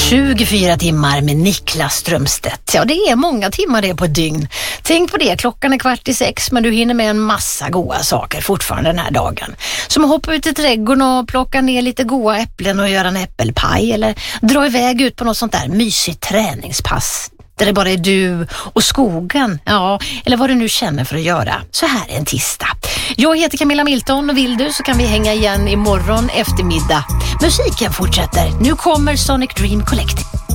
24 timmar med Niklas Strömstedt. Ja, det är många timmar det på ett dygn. Tänk på det, klockan är 5:45 men du hinner med en massa goda saker fortfarande den här dagen. Som att hoppa ut i trädgården och plocka ner lite goda äpplen och göra en äppelpaj. Eller dra iväg ut på något sånt där mysigt träningspass. Där det bara är du och skogen. Ja, eller vad du nu känner för att göra. Så här är en tisdag. Jag heter Camilla Milton och vill du så kan vi hänga igen imorgon eftermiddag. Musiken fortsätter. Nu kommer Sonic Dream Collective.